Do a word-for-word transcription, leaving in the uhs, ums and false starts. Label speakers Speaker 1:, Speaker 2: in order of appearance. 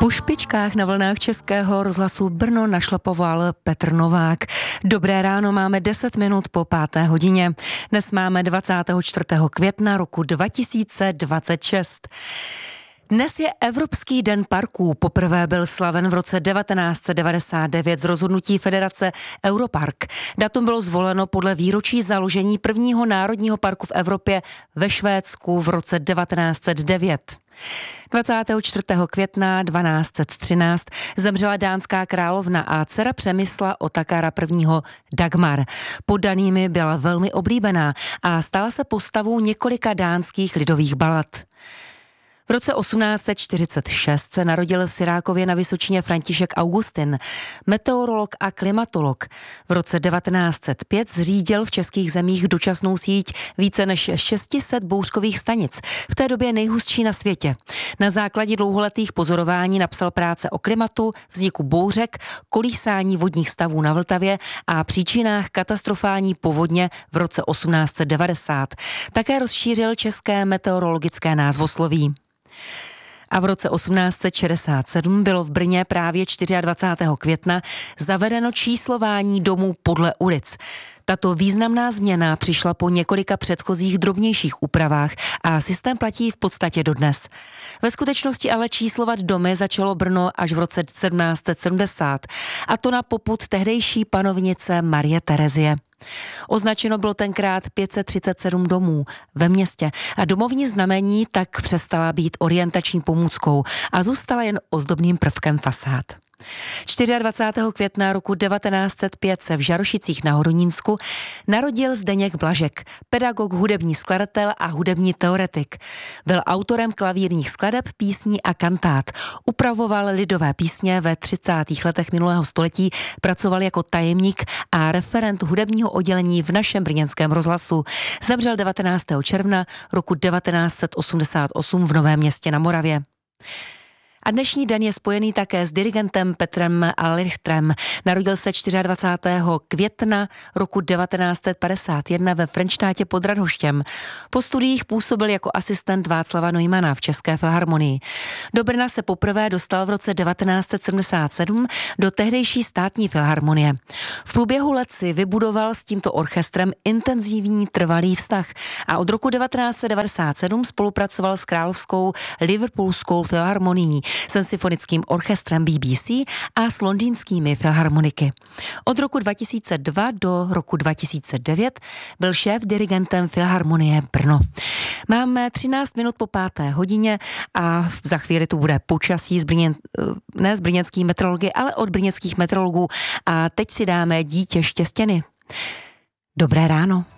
Speaker 1: Po špičkách na vlnách Českého rozhlasu Brno našlapoval Petr Novák. Dobré ráno, máme deset minut po páté hodině. Dnes máme dvacátého čtvrtého května roku dva tisíce dvacet šest. Dnes je Evropský den parků. Poprvé byl slaven v roce devatenáct set devadesát devět z rozhodnutí Federace Europark. Datum bylo zvoleno podle výročí založení prvního národního parku v Evropě ve Švédsku v roce devatenáct set devět. dvacátého čtvrtého května dvanáct set třináct zemřela dánská královna a dcera Přemysla Otakara prvního Dagmar. Poddanými byla velmi oblíbená a stala se postavou několika dánských lidových balad. V roce osmnáct set čtyřicet šest se narodil v Sirákově na Vysočině František Augustin, meteorolog a klimatolog. V roce devatenáct set pět zřídil v českých zemích dočasnou síť více než šest set bouřkových stanic, v té době nejhustší na světě. Na základě dlouholetých pozorování napsal práce o klimatu, vzniku bouřek, kolísání vodních stavů na Vltavě a příčinách katastrofální povodně v roce osmnáct set devadesát. Také rozšířil české meteorologické názvosloví. A v roce osmnáct set šedesát sedm bylo v Brně právě dvacátého čtvrtého května zavedeno číslování domů podle ulic. Tato významná změna přišla po několika předchozích drobnějších úpravách a systém platí v podstatě dodnes. Ve skutečnosti ale číslovat domy začalo Brno až v roce sedmnáct set sedmdesát, a to na popud tehdejší panovnice Marie Terezie. Označeno bylo tenkrát pět set třicet sedm domů ve městě a domovní znamení tak přestala být orientační pomůckou a zůstala jen ozdobným prvkem fasád. dvacátého čtvrtého května roku devatenáct set pět se v Žarošicích na Hodonínsku narodil Zdeněk Blažek, pedagog, hudební skladatel a hudební teoretik. Byl autorem klavírních skladeb, písní a kantát. Upravoval lidové písně ve třicátých letech minulého století, pracoval jako tajemník a referent hudebního oddělení v našem brněnském rozhlasu. Zemřel devatenáctého června roku devatenáct set osmdesát osm v Novém Městě na Moravě. A dnešní den je spojený také s dirigentem Petrem Alrichterem. Narodil se dvacátého čtvrtého května roku devatenáct set padesát jedna ve Frenštátě pod Radhoštěm. Po studiích působil jako asistent Václava Neumana v České filharmonii. Do Brna se poprvé dostal v roce devatenáct set sedmdesát sedm do tehdejší státní filharmonie. V průběhu let si vybudoval s tímto orchestrem intenzivní trvalý vztah a od roku devatenáct set devadesát sedm spolupracoval s Královskou Liverpoolskou filharmonií, se symfonickým orchestrem B B C a s londýnskými filharmoniky. Od roku dva tisíce dva do roku dva tisíce devět byl šéf dirigentem Filharmonie Brno. Máme třináct minut po páté hodině a za chvíli tu bude počasí z Brně, ne z brněnských meteorology, ale od brněnských meteorologů. A teď si dáme Dítě štěstěny. Dobré ráno.